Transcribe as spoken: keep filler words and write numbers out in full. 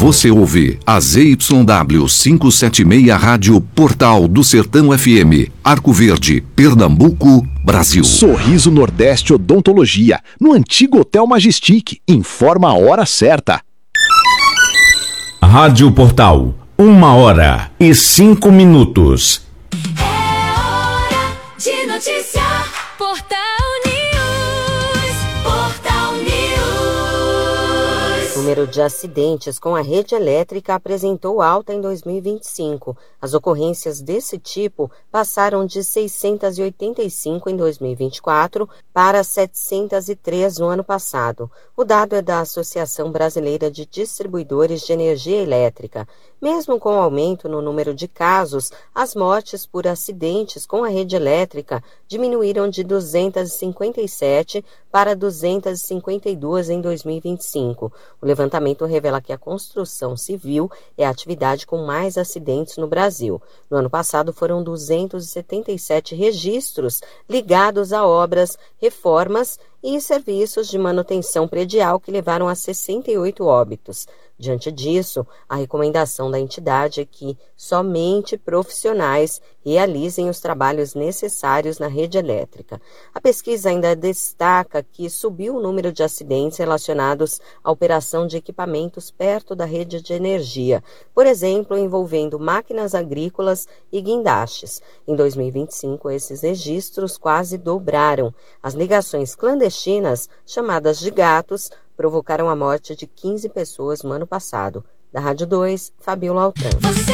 Você ouve a Z Y W quinhentos e setenta e seis Rádio Portal do Sertão F M, Arco Verde, Pernambuco, Brasil. Sorriso Nordeste Odontologia, no antigo Hotel Majestic. Informa a hora certa. Rádio Portal, uma hora e cinco minutos. É hora de noticiar. Portal News. Portal News. O número de acidentes com a rede elétrica apresentou alta em dois mil e vinte e cinco. As ocorrências desse tipo passaram de seiscentas e oitenta e cinco em dois mil e vinte e quatro para setecentas e três no ano passado. O dado é da Associação Brasileira de Distribuidores de Energia Elétrica. Mesmo com o aumento no número de casos, as mortes por acidentes com a rede elétrica diminuíram de duzentas e cinquenta e sete para duzentas e cinquenta e duas em dois mil e vinte e cinco. O levantamento revela que a construção civil é a atividade com mais acidentes no Brasil. No ano passado foram duzentos e setenta e sete registros ligados a obras, reformas e serviços de manutenção predial que levaram a sessenta e oito óbitos. Diante disso, a recomendação da entidade é que somente profissionais realizem os trabalhos necessários na rede elétrica. A pesquisa ainda destaca que subiu o número de acidentes relacionados à operação de equipamentos perto da rede de energia, por exemplo, envolvendo máquinas agrícolas e guindastes. Em dois mil e vinte e cinco, esses registros quase dobraram. As ligações clandestinas, chamadas de gatos, provocaram a morte de quinze pessoas no ano passado. Da Rádio dois, Fabiola Altran. Você